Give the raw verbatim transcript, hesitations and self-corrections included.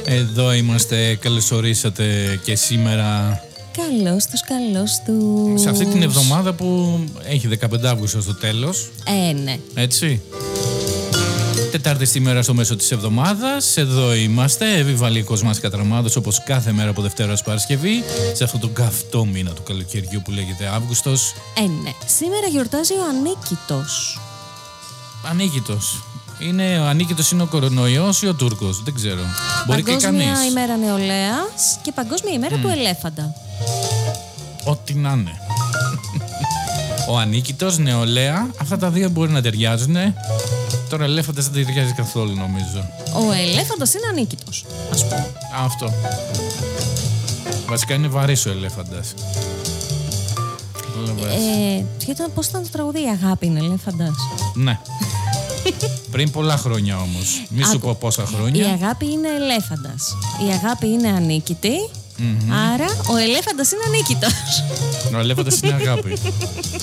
Εδώ είμαστε, καλώς ορίσατε και σήμερα. Καλώς τους, καλώς τους. Σε αυτή την εβδομάδα που έχει δεκαπέντε Αυγούστου στο τέλος. Ε, ναι. Έτσι. Τετάρτη στη μέρα στο μέσο της εβδομάδας. Εδώ είμαστε, Ευηβαλικός μας Κατραμάδος, όπως κάθε μέρα από Δευτέρα ως Παρασκευή, σε αυτό τον καυτό μήνα του καλοκαιριού που λέγεται Αύγουστος. Ε, ναι. Σήμερα γιορτάζει ο Ανίκητος. Ανίκητος. Είναι, ο Ανίκητος είναι ο κορονοϊός ή ο Τούρκος, δεν ξέρω. Μπορεί και κανείς. Παγκόσμια ημέρα νεολαίας και Παγκόσμια ημέρα mm. του ελέφαντα. Ό,τι να είναι. Ο Ανίκητος, νεολαία, αυτά τα δύο μπορεί να ταιριάζουν. Τώρα ο ελέφαντας δεν ταιριάζει καθόλου, νομίζω. Ο ελέφαντας είναι ανίκητος, ας πούμε. Αυτό. Βασικά είναι βαρύς ο ελέφαντας. Ε, σχεδόν πώς ήταν το τραγούδι, η αγάπη είναι ελέφαντας. Ναι. Πριν πολλά χρόνια όμως. Μη σου πω πόσα χρόνια. Η αγάπη είναι ελέφαντας. Η αγάπη είναι ανίκητη. Mm-hmm. Άρα ο ελέφαντας είναι ανίκητος. Ο ελέφαντας είναι αγάπη.